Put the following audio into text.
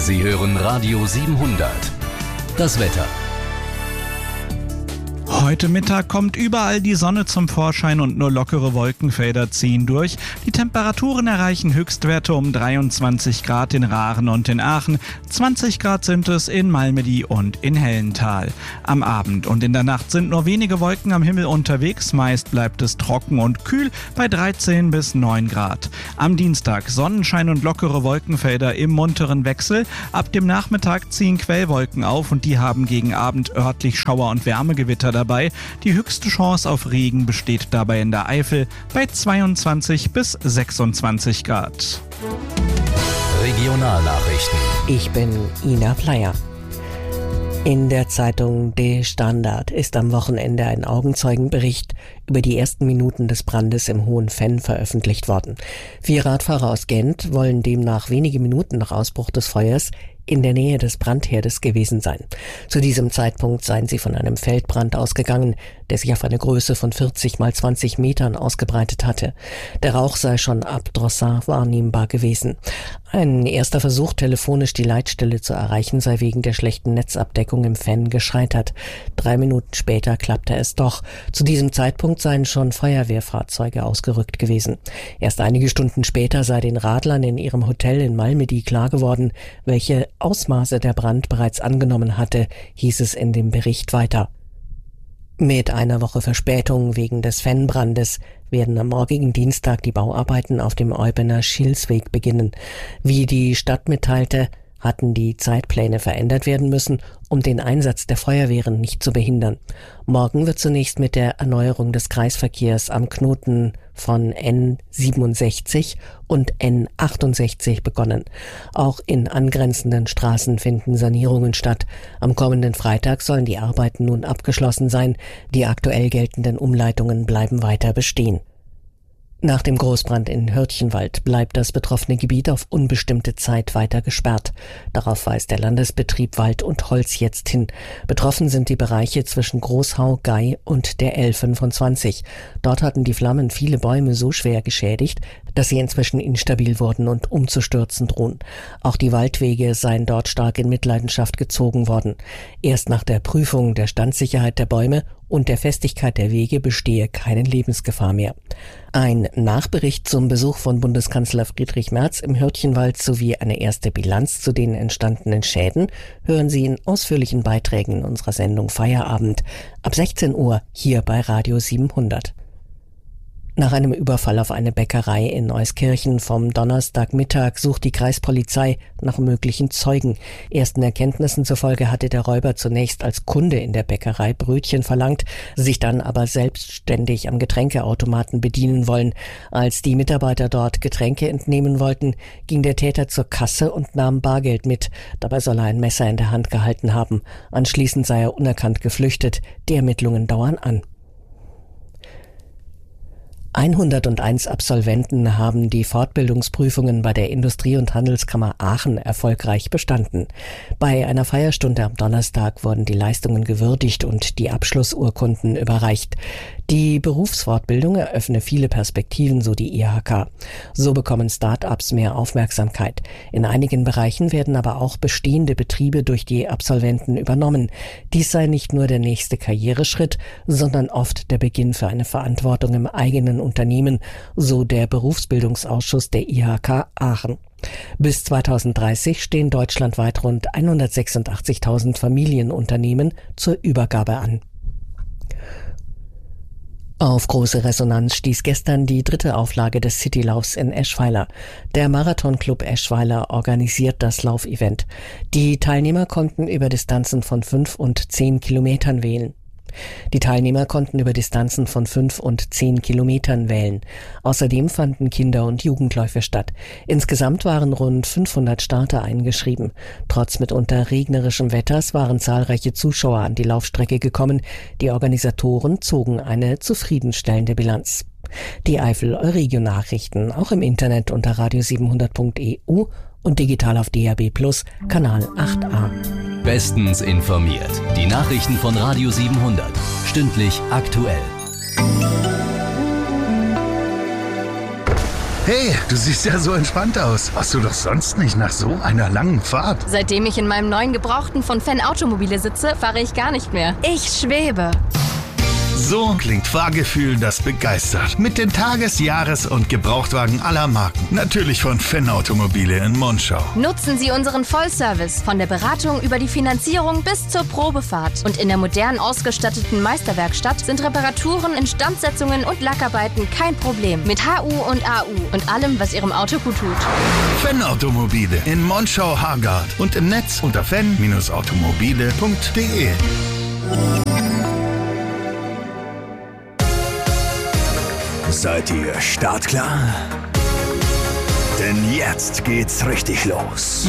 Sie hören Radio 700. Das Wetter. Heute Mittag kommt überall die Sonne zum Vorschein und nur lockere Wolkenfelder ziehen durch. Die Temperaturen erreichen Höchstwerte um 23 Grad in Raaren und in Aachen. 20 Grad sind es in Malmedy und in Hellental. Am Abend und in der Nacht sind nur wenige Wolken am Himmel unterwegs. Meist bleibt es trocken und kühl bei 13 bis 9 Grad. Am Dienstag Sonnenschein und lockere Wolkenfelder im munteren Wechsel. Ab dem Nachmittag ziehen Quellwolken auf und die haben gegen Abend örtlich Schauer und Wärmegewitter dabei. Die höchste Chance auf Regen besteht dabei in der Eifel bei 22 bis 26 Grad. Regionalnachrichten. Ich bin Ina Pleier. In der Zeitung De Standard ist am Wochenende ein Augenzeugenbericht über die ersten Minuten des Brandes im Hohen Venn veröffentlicht worden. 4 Radfahrer aus Gent wollen demnach wenige Minuten nach Ausbruch des Feuers in der Nähe des Brandherdes gewesen sein. Zu diesem Zeitpunkt seien sie von einem Feldbrand ausgegangen, der sich auf eine Größe von 40 mal 20 Metern ausgebreitet hatte. Der Rauch sei schon ab Drossard wahrnehmbar gewesen. Ein erster Versuch, telefonisch die Leitstelle zu erreichen, sei wegen der schlechten Netzabdeckung im Venn gescheitert. 3 Minuten später klappte es doch. Zu diesem Zeitpunkt seien schon Feuerwehrfahrzeuge ausgerückt gewesen. Erst einige Stunden später sei den Radlern in ihrem Hotel in Malmedy klar geworden, welche Ausmaße der Brand bereits angenommen hatte, hieß es in dem Bericht weiter. Mit einer Woche Verspätung wegen des Venn-Brandes werden am morgigen Dienstag die Bauarbeiten auf dem Eubener Schilsweg beginnen. Wie die Stadt mitteilte, hatten die Zeitpläne verändert werden müssen, um den Einsatz der Feuerwehren nicht zu behindern. Morgen wird zunächst mit der Erneuerung des Kreisverkehrs am Knoten von N67 und N68 begonnen. Auch in angrenzenden Straßen finden Sanierungen statt. Am kommenden Freitag sollen die Arbeiten nun abgeschlossen sein. Die aktuell geltenden Umleitungen bleiben weiter bestehen. Nach dem Großbrand in Hürtchenwald bleibt das betroffene Gebiet auf unbestimmte Zeit weiter gesperrt. Darauf weist der Landesbetrieb Wald und Holz jetzt hin. Betroffen sind die Bereiche zwischen Großhau, Gei und der L25. Dort hatten die Flammen viele Bäume so schwer geschädigt, dass sie inzwischen instabil wurden und umzustürzen drohen. Auch die Waldwege seien dort stark in Mitleidenschaft gezogen worden. Erst nach der Prüfung der Standsicherheit der Bäume und der Festigkeit der Wege bestehe keine Lebensgefahr mehr. Ein Nachbericht zum Besuch von Bundeskanzler Friedrich Merz im Hürtchenwald sowie eine erste Bilanz zu den entstandenen Schäden hören Sie in ausführlichen Beiträgen in unserer Sendung Feierabend ab 16 Uhr hier bei Radio 700. Nach einem Überfall auf eine Bäckerei in Euskirchen vom Donnerstagmittag sucht die Kreispolizei nach möglichen Zeugen. Ersten Erkenntnissen zufolge hatte der Räuber zunächst als Kunde in der Bäckerei Brötchen verlangt, sich dann aber selbstständig am Getränkeautomaten bedienen wollen. Als die Mitarbeiter dort Getränke entnehmen wollten, ging der Täter zur Kasse und nahm Bargeld mit. Dabei soll er ein Messer in der Hand gehalten haben. Anschließend sei er unerkannt geflüchtet. Die Ermittlungen dauern an. 101 Absolventen haben die Fortbildungsprüfungen bei der Industrie- und Handelskammer Aachen erfolgreich bestanden. Bei einer Feierstunde am Donnerstag wurden die Leistungen gewürdigt und die Abschlussurkunden überreicht. Die Berufsfortbildung eröffne viele Perspektiven, so die IHK. So bekommen Start-ups mehr Aufmerksamkeit. In einigen Bereichen werden aber auch bestehende Betriebe durch die Absolventen übernommen. Dies sei nicht nur der nächste Karriereschritt, sondern oft der Beginn für eine Verantwortung im eigenen Unternehmen, so der Berufsbildungsausschuss der IHK Aachen. Bis 2030 stehen deutschlandweit rund 186.000 Familienunternehmen zur Übergabe an. Auf große Resonanz stieß gestern die 3. Auflage des Citylaufs in Eschweiler. Der Marathon-Club Eschweiler organisiert das Laufevent. Die Teilnehmer konnten über Distanzen von 5 und 10 Kilometern wählen. Außerdem fanden Kinder- und Jugendläufe statt. Insgesamt waren rund 500 Starter eingeschrieben. Trotz mitunter regnerischem Wetters waren zahlreiche Zuschauer an die Laufstrecke gekommen. Die Organisatoren zogen eine zufriedenstellende Bilanz. Die Eifel-Euregio-Nachrichten auch im Internet unter radio700.eu und digital auf DAB+ Kanal 8a. Bestens informiert. Die Nachrichten von Radio 700. Stündlich aktuell. Hey, du siehst ja so entspannt aus. Warst du doch sonst nicht nach so einer langen Fahrt? Seitdem ich in meinem neuen Gebrauchten von Fenn Automobile sitze, fahre ich gar nicht mehr. Ich schwebe. So klingt Fahrgefühl, das begeistert. Mit den Tages-, Jahres- und Gebrauchtwagen aller Marken. Natürlich von Fenn Automobile in Monschau. Nutzen Sie unseren Vollservice von der Beratung über die Finanzierung bis zur Probefahrt. Und in der modern ausgestatteten Meisterwerkstatt sind Reparaturen, Instandsetzungen und Lackarbeiten kein Problem. Mit HU und AU und allem, was Ihrem Auto gut tut. Fenn Automobile in Monschau-Hargard und im Netz unter fenn-automobile.de. Seid ihr startklar? Denn jetzt geht's richtig los.